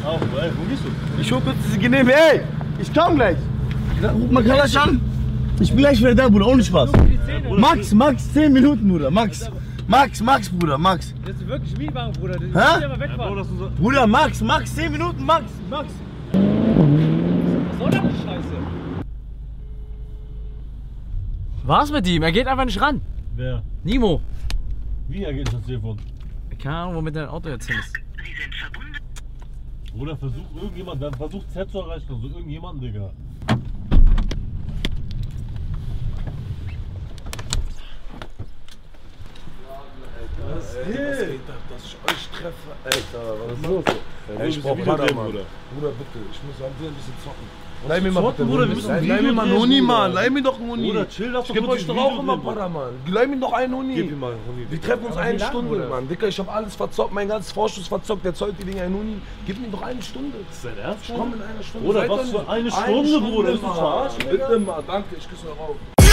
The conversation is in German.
Auch, ey, wo gehst du? Ich hol kurz diese Genehme, ey! Ich komm gleich! Ruf mal Kalasch an! Ich bin gleich wieder da, Bruder, ohne Spaß. Max, 10 Minuten, Bruder, Max, Bruder, Max. Das ist wirklich Mietwagen, Bruder. Hä? Ja, wegfahren. Bruder, Max, 10 Minuten, Max. Was soll das die Scheiße? Was mit ihm? Er geht einfach nicht ran. Wer? Nimo. Wie ergeht das Telefon? Keine Ahnung, womit dein Auto jetzt hin ist. Bruder, versucht Z zu erreichen, also irgendjemanden, Digga. Was geht ab, dass ich euch treffe? Alter, was ist los? Ey, Ich brauch Bruder. Bruder, bitte, ich muss ein bisschen zocken. Leih mir mal zocken, bitte, Bruder, wir müssen ein leih Video mir mal einen drehen, Huni, Bruder. Mann, leih mir doch einen Huni. Bruder, chill, lass ich doch geb kurz euch ein doch Video auch immer drehen, Bruder, Mann. Leih mir doch einen Huni. Gib ihm mal einen Huni. Wir treffen uns Aber eine wie lange, Stunde, Bruder? Mann. Dicker, ich hab alles verzockt, mein ganzes Vorschuss verzockt, der zollt die Dinger einen Huni. Gib mir doch eine Stunde. Ist dein Ernst? Ich komm in einer Stunde. Bruder, Seid was doch für nicht- eine Stunde, Bruder? Willst du Mann. verarschen, Digga? Bitte mal, danke, ich küsse euch auf.